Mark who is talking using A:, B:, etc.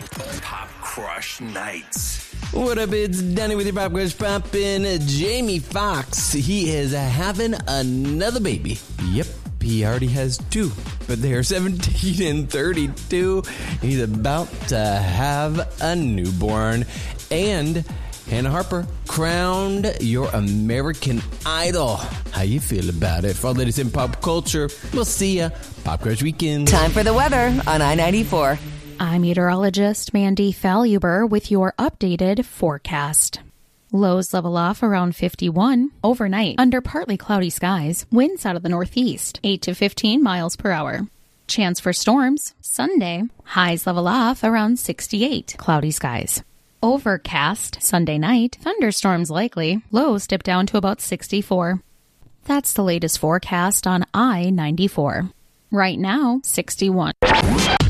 A: Pop Crush Nights.
B: What up, it's Danny with your Pop Crush Poppin'. Jamie Foxx, he is having another baby. Yep, he already has two, but they are 17 and 32. He's about to have a newborn. And Hannah Harper crowned your American Idol. How you feel about it? For all that is in pop culture, we'll see ya. Pop Crush Weekend.
C: Time for the weather on I-94.
D: I'm meteorologist Mandy Faluber with your updated forecast. Lows level off around 51. Overnight, under partly cloudy skies. Winds out of the northeast, 8 to 15 miles per hour. Chance for storms, Sunday. Highs level off around 68. Cloudy skies. Overcast, Sunday night. Thunderstorms likely. Lows dip down to about 64. That's the latest forecast on I-94. Right now, 61.